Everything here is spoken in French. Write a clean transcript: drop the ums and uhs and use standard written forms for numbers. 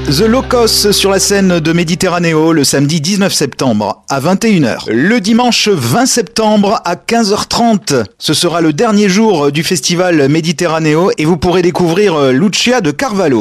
The Locos sur la scène de Méditerranéo le samedi 19 septembre à 21h. Le dimanche 20 septembre à 15h30. Ce sera le dernier jour du festival Méditerranéo et vous pourrez découvrir Lucia de Carvalho.